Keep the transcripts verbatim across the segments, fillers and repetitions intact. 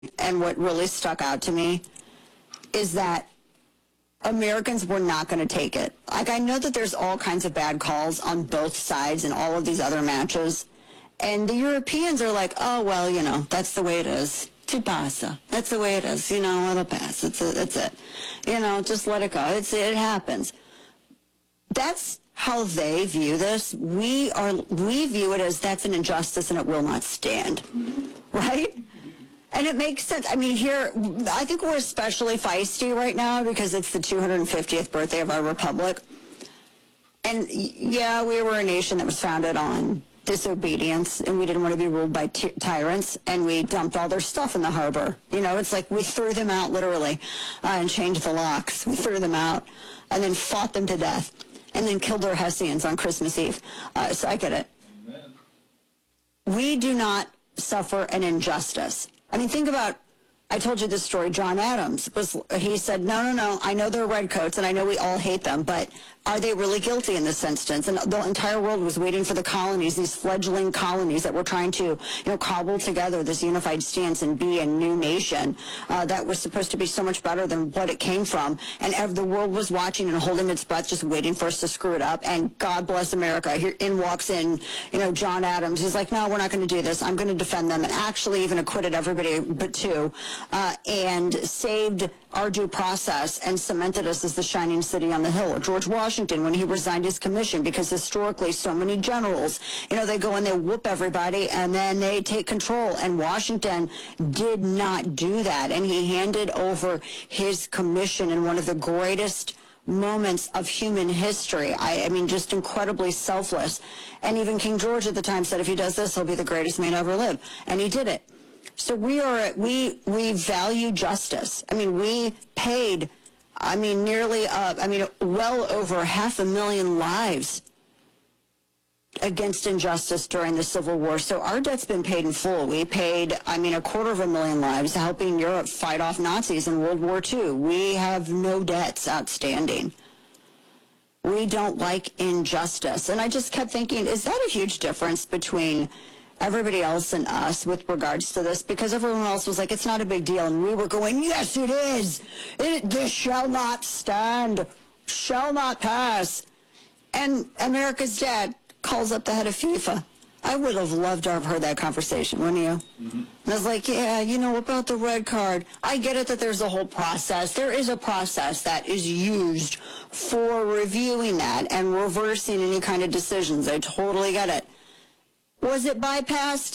and what really stuck out to me is that Americans were not going to take it. Like, I know that there's all kinds of bad calls on both sides in all of these other matches. And the Europeans are like, oh, well, you know, that's the way it is. Ci passa. That's the way it is. You know, it'll pass. It's a, it's it. You know, just let it go. It's, it happens. That's how they view this. We are, we view it as that's an injustice and it will not stand. Right? And it makes sense. I mean, here, I think we're especially feisty right now because it's the two hundred fiftieth birthday of our republic. And yeah, we were a nation that was founded on disobedience, and we didn't want to be ruled by ty- tyrants, and we dumped all their stuff in the harbor. You know, it's like we threw them out literally uh, and changed the locks. We threw them out and then fought them to death and then killed their Hessians on Christmas Eve. Uh, so I get it. Amen. We do not suffer an injustice. I mean, think about, I told you this story, John Adams, was he said, no, no, no, I know they're redcoats and I know we all hate them, but are they really guilty in this instance? And the entire world was waiting for the colonies, these fledgling colonies that were trying to, you know, cobble together this unified stance and be a new nation uh, that was supposed to be so much better than what it came from. And ev- the world was watching and holding its breath, just waiting for us to screw it up. And God bless America. Here in walks in, you know, John Adams. He's like, no, we're not going to do this. I'm going to defend them. And actually even acquitted everybody but two uh, and saved our due process and cemented us as the shining city on the hill. Or George Washington, when he resigned his commission, because historically so many generals, you know, they go and they whoop everybody and then they take control. And Washington did not do that. And he handed over his commission in one of the greatest moments of human history. I, I mean, just incredibly selfless. And even King George at the time said, if he does this, he'll be the greatest man ever live. And he did it. So we are, we, we value justice. I mean, we paid, I mean, nearly, uh, I mean, well over half a million lives against injustice during the Civil War. So our debt's been paid in full. We paid, I mean, a quarter of a million lives helping Europe fight off Nazis in World War Two. We have no debts outstanding. We don't like injustice. And I just kept thinking, is that a huge difference between everybody else and us with regards to this? Because everyone else was like, it's not a big deal. And we were going, yes, it is. It, this shall not stand, shall not pass. And America's dad calls up the head of FIFA. I would have loved to have heard that conversation, wouldn't you? Mm-hmm. And I was like, yeah, you know, about the red card. I get it that there's a whole process. There is a process that is used for reviewing that and reversing any kind of decisions. I totally get it. Was it bypassed?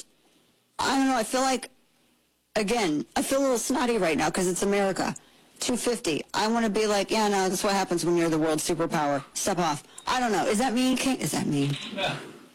I don't know. I feel like, again, I feel a little snotty right now because it's America. two fifty. I want to be like, yeah, no, that's what happens when you're the world superpower. Step off. I don't know. Is that mean, King? Is that mean? No.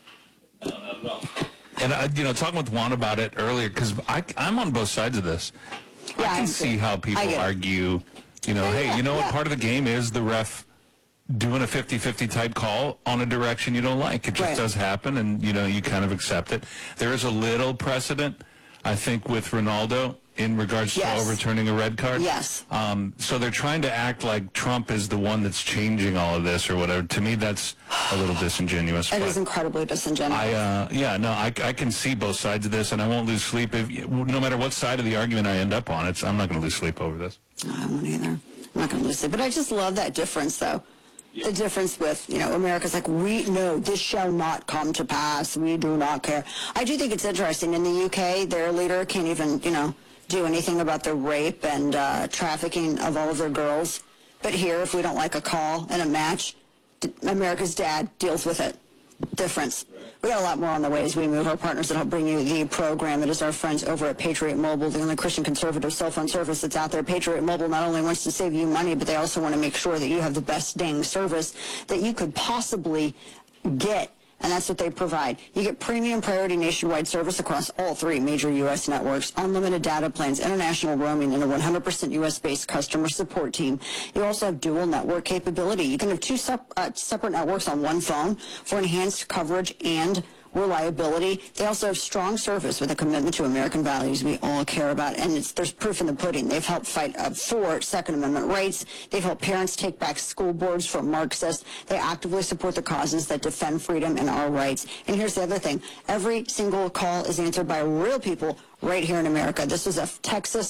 No, not at all. And, uh, you know, talking with Juan about it earlier, because I'm on both sides of this. Yeah, I can see how people argue, you know, yeah, hey, you know yeah. what, part of the game is the ref doing a fifty-fifty type call on a direction you don't like. It just right. does happen, and, you know, you kind of accept it. There is a little precedent, I think, with Ronaldo in regards yes. to overturning a red card. Yes. Um, so they're trying to act like Trump is the one that's changing all of this or whatever. To me, that's a little disingenuous. It is incredibly disingenuous. I, uh, yeah, no, I, I can see both sides of this, and I won't lose sleep. If, no matter what side of the argument I end up on, it's, I'm not going to lose sleep over this. No, I won't either. I'm not going to lose sleep. But I just love that difference, though. Yeah. The difference with, you know, America's like, we know this shall not come to pass. We do not care. I do think it's interesting. In the U K, their leader can't even, you know, do anything about the rape and uh, trafficking of all of their girls. But here, if we don't like a call and a match, America's dad deals with it. Difference. We got a lot more on the way as we move. Our partners that help bring you the program. It is our friends over at Patriot Mobile, the only Christian conservative cell phone service that's out there. Patriot Mobile not only wants to save you money, but they also want to make sure that you have the best dang service that you could possibly get. And that's what they provide. You get premium priority nationwide service across all three major U S networks, unlimited data plans, international roaming, and a one hundred percent U S-based customer support team. You also have dual network capability. You can have two sep- uh, separate networks on one phone for enhanced coverage and reliability. They also have strong service with a commitment to American values we all care about. And it's, there's proof in the pudding. They've helped fight uh, for Second Amendment rights. They've helped parents take back school boards from Marxists. They actively support the causes that defend freedom and our rights. And here's the other thing. Every single call is answered by real people right here in America. This is a Texas